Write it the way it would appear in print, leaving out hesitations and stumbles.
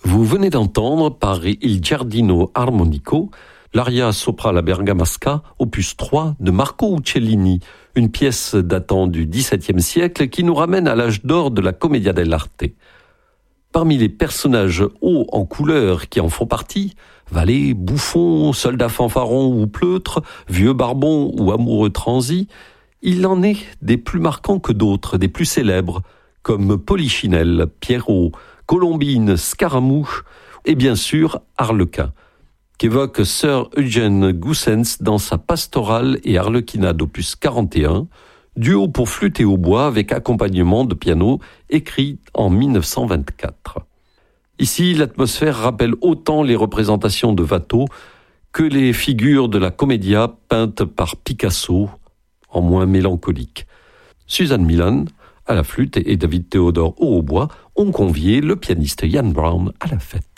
Vous venez d'entendre par Il Giardino Armonico l'aria sopra la Bergamasca, opus 3 de Marco Uccellini, une pièce datant du XVIIe siècle qui nous ramène à l'âge d'or de la commedia dell'arte. Parmi les personnages hauts en couleur qui en font partie, valets, bouffons, soldats fanfarons ou pleutres, vieux barbons ou amoureux transis, il en est des plus marquants que d'autres, des plus célèbres, comme Polichinelle, Pierrot, Colombine, Scaramouche et bien sûr Arlequin, qu'évoque Sir Eugene Goossens dans sa Pastorale et Arlequinade opus 41, duo pour flûte et hautbois avec accompagnement de piano écrit en 1924. Ici, l'atmosphère rappelle autant les représentations de Watteau que les figures de la commedia peintes par Picasso, en moins mélancolique. Suzanne Milan à la flûte et David Théodore au hautbois ont convié le pianiste Ian Brown à la fête.